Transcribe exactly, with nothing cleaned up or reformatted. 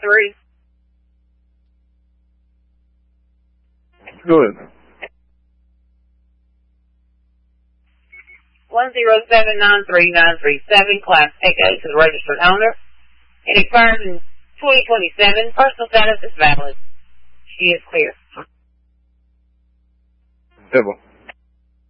three. Go ahead. one zero seven nine three nine three seven, Class Echo to the registered owner. It expires in twenty twenty-seven. Personal status is valid. She is clear. Devil.